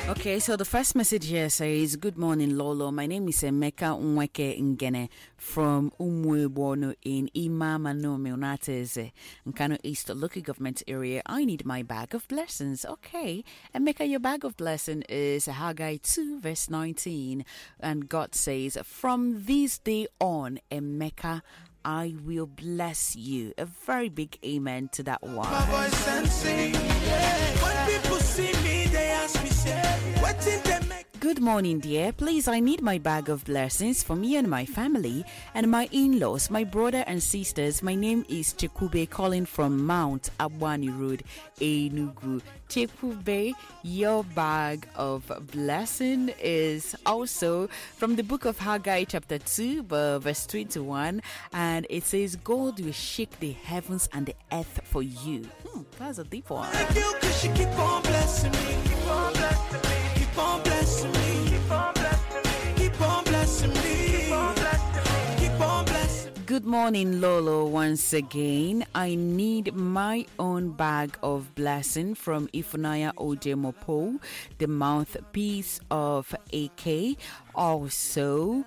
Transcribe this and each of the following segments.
Okay, so the first message here says, "Good morning, Lolo. My name is Emeka Nweke Ngene from Umwebono in Imamanomi, Unateze, Nkano East local government area. I need my bag of blessings." Okay, Emeka, your bag of blessing is Haggai 2 verse 19. And God says, "From this day on, Emeka, I will bless you." A very big amen to that one. My voice and sing, yeah. When people see me, they ask me, say, what did they make? Good morning, dear. Please, I need my bag of blessings for me and my family and my in-laws, my brother and sisters. My name is Chekube, calling from Mount Abwani Road, Enugu. Chekube, your bag of blessing is also from the book of Haggai chapter 2 verse 21, and it says, "God will shake the heavens and the earth for you." That's a deep one. Thank you, 'cause you keep on blessing me. Keep on blessing me. Keep on blessing me. Keep on blessing me. Keep on blessing me. Keep on blessing me. Keep on blessing me. Good morning, Lolo. Once again, I need my own bag of blessing from Ifunaya Ojemopo, the mouthpiece of AK. Also,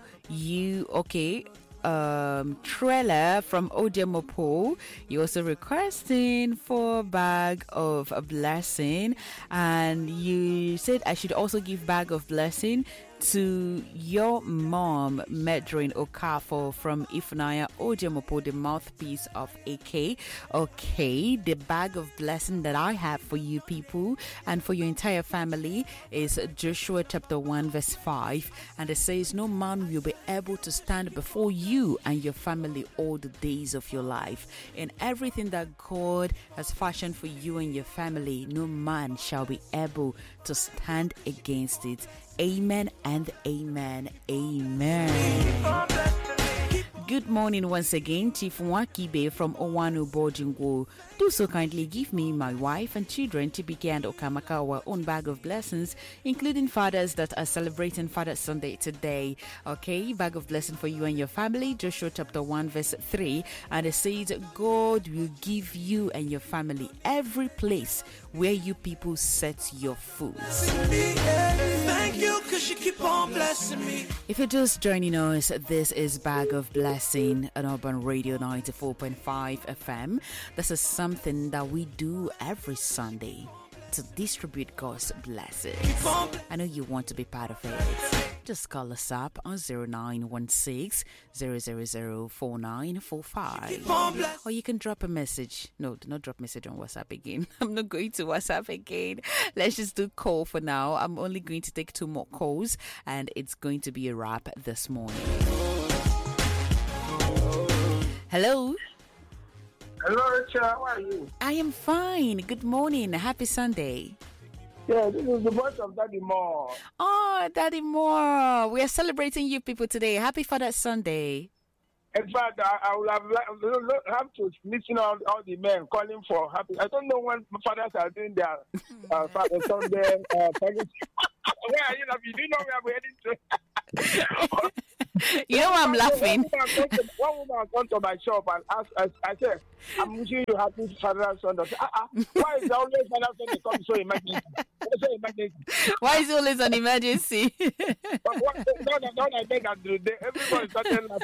Trailer from Ojemopo, you also requesting for a bag of a blessing, and you said I should also give bag of blessing to your mom, Medrin Okafo from Ifunaya Ojemopo, the mouthpiece of AK. Okay, the bag of blessing that I have for you people and for your entire family is Joshua chapter 1 verse 5, and it says, "No man will be able to stand before you and your family all the days of your life. In everything that God has fashioned for you and your family, no man shall be able to stand against it." Amen and amen. Amen. Good morning once again, Chief Wakibe from Owano Bojingo. Do so kindly give me, my wife and children, Chibike and Okamaka, our own bag of blessings, including fathers that are celebrating Father's Sunday today. Okay, bag of blessing for you and your family, Joshua chapter 1 verse 3, and it says, "God will give you and your family every place where you people set your foot." Thank you, 'cause you keep on blessing me. If you're just joining us, this is Bag of Blessing on Urban Radio 94.5 FM. This is something that we do every Sunday to distribute God's blessings. I know you want to be part of it. Just call us up on 0916 000 4945. Or you can drop a message. No, do not drop a message on WhatsApp again. I'm not going to WhatsApp again. Let's just do call for now. I'm only going to take 2 more calls, and it's going to be a wrap this morning. Hello? Hello, Richard. How are you? I am fine. Good morning. Happy Sunday. Yeah, this is the voice of Daddy Moore. Oh, Daddy Moore. We are celebrating you people today. Happy Father's Sunday. In fact, I would have to listen to all the men calling for happy. I don't know when fathers are doing their Father's Sunday. Where are you? You do know where we're heading to. You know why I'm laughing? One woman come to my shop and asked, I said, "I'm wishing you happy Father's Sunday." Why is always Father's Sunday come so emergency? So emergency? Why is it always an emergency? Don't I beg and do everybody started laughing.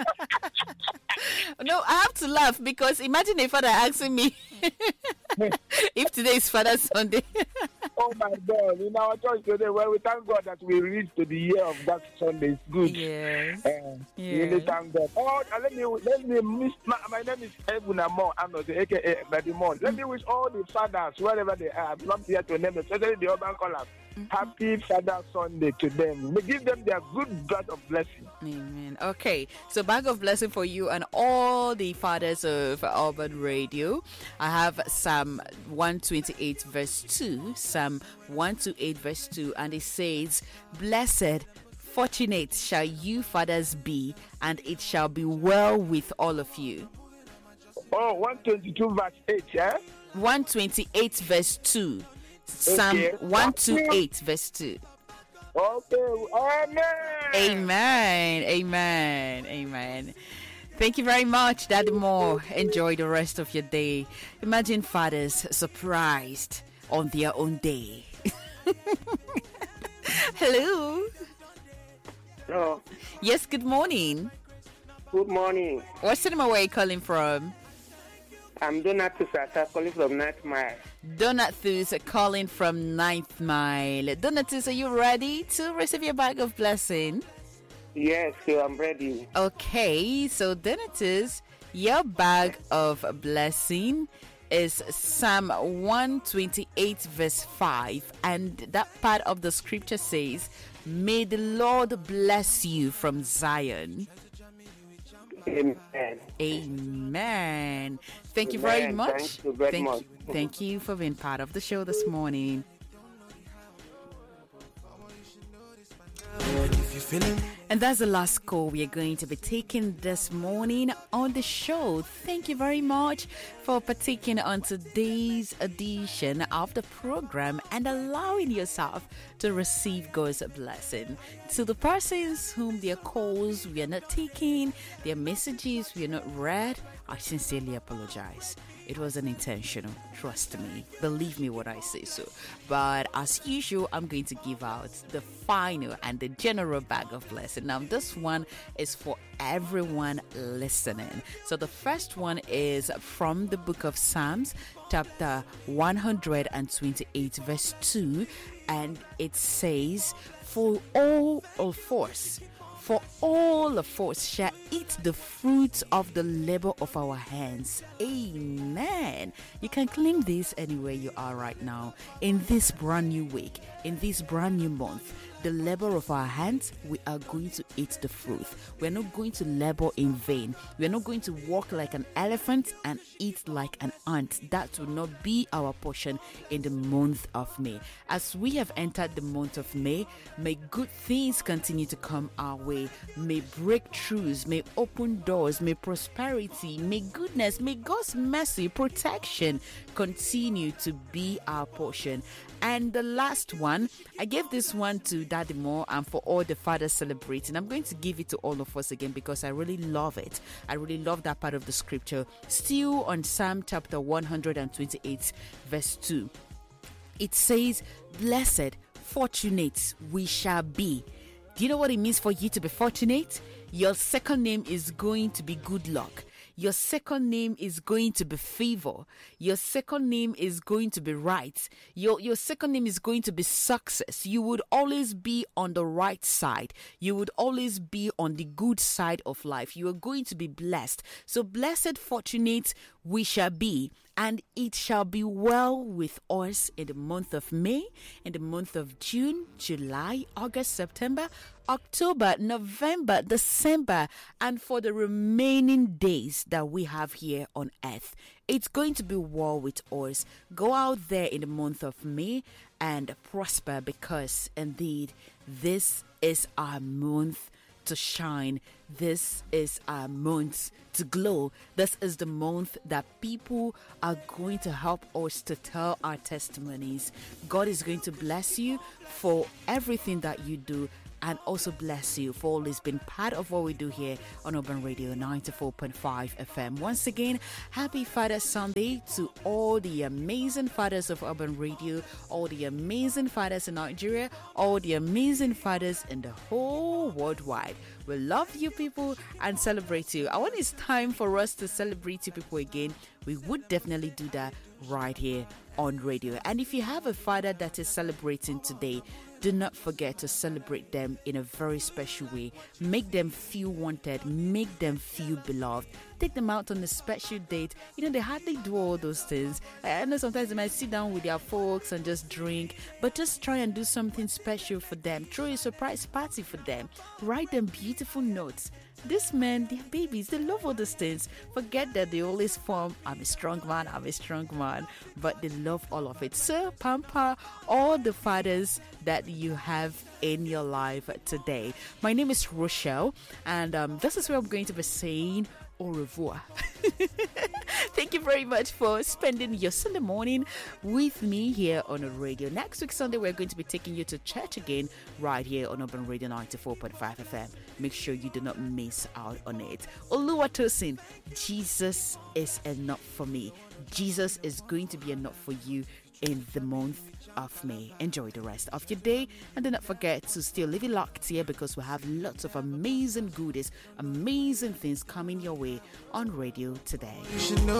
No, I have to laugh because imagine a father asking me if today is Father's Sunday. Oh my God! In our church today, well, we thank God that we reached to the year of that Sunday. It's good. Yes. We really thank God. Oh, let me miss. My name is Ebunamo Anoze, aka Daddy Moore. Let me wish all the fathers, wherever they are, I'm not here to name them, especially the urban callers. Happy Father's Sunday to them. We give them their good God of blessing. Amen. Okay, so bag of blessing for you and all the fathers of Urban Radio. I have Psalm 128 verse 2, Psalm 128 verse 2, and it says, "Blessed, fortunate shall you fathers be, and it shall be well with all of you." Oh, 122 verse 8, yeah? 128 verse 2. Psalm 128 verse 2. Okay, amen. Amen. Amen. Amen. Thank you very much, Daddy Moore. Enjoy the rest of your day. Imagine fathers surprised on their own day. Hello. Hello. Yes, good morning. Good morning. What's the name where you calling from? I'm Donatus Ata calling from Ninth Mile. Donatus calling from Ninth Mile. Donatus, are you ready to receive your bag of blessing? Yes, so I'm ready. Okay, so Donatus, your bag of blessing is Psalm 128 verse 5, and that part of the scripture says, "May the Lord bless you from Zion." Amen. Amen. Thank you very Amen. much. Thank you very much. Thank you for being part of the show this morning. And that's the last call we are going to be taking this morning on the show. Thank you very much for partaking on today's edition of the program and allowing yourself to receive God's blessing. To the persons whom their calls we are not taking, their messages we are not read, I sincerely apologize. It wasn't intentional. Trust me. Believe me when I say so. But as usual, I'm going to give out the final and the general bag of blessing. Now, this one is for everyone listening. So the first one is from the book of Psalms, chapter 128, verse 2. And it says, For all of us shall eat the fruits of the labor of our hands. Amen. You can claim this anywhere you are right now. In this brand new week, in this brand new month, the labor of our hands, we are going to eat the fruit. We are not going to labor in vain. We are not going to walk like an elephant and eat like an ant. That will not be our portion in the month of May. As we have entered the month of May, may good things continue to come our way. May breakthroughs, may open doors, may prosperity, may goodness, may God's mercy, protection continue to be our portion. And the last one, I gave this one to Daddy Mo and for all the fathers celebrating. I'm going to give it to all of us again because I really love it. I really love that part of the scripture. Still on Psalm chapter 128 verse 2. It says, "Blessed, fortunate we shall be." Do you know what it means for you to be fortunate? Your second name is going to be good luck. Your second name is going to be favor. Your second name is going to be right. Your second name is going to be success. You would always be on the right side. You would always be on the good side of life. You are going to be blessed. So blessed, fortunate we shall be, and it shall be well with us in the month of May, in the month of June, July, August, September, October, November, December, and for the remaining days that we have here on earth. It's going to be well with us. Go out there in the month of May and prosper, because indeed this is our month to shine. This is our month to glow. This is the month that people are going to help us to tell our testimonies. God is going to bless you for everything that you do, and also bless you for always being part of what we do here on Urban Radio 94.5 FM. Once again, happy Father's Sunday to all the amazing fathers of Urban Radio, all the amazing fathers in Nigeria, all the amazing fathers in the whole worldwide. We love you people and celebrate you. And when it's time for us to celebrate you people again, we would definitely do that right here on radio. And if you have a father that is celebrating today, do not forget to celebrate them in a very special way. Make them feel wanted. Make them feel beloved. Take them out on a special date. You know, they hardly do all those things. I know sometimes they might sit down with their folks and just drink, but just try and do something special for them. Throw a surprise party for them. Write them beautiful notes. These men, they're babies, they love all those things. Forget that they always form, I'm a strong man, but they love all of it. So pamper all the fathers that you have in your life today. My name is Rochelle, and this is where I'm going to be saying au revoir. Thank you very much for spending your Sunday morning with me here on the radio. Next week Sunday, we're going to be taking you to church again right here on Urban Radio 94.5 FM. Make sure you do not miss out on it. Oluwatosin, Jesus is enough for me. Jesus is going to be enough for you in the month of May. Enjoy the rest of your day, and do not forget to still leave it locked here because we have lots of amazing goodies, amazing things coming your way on radio today. You should know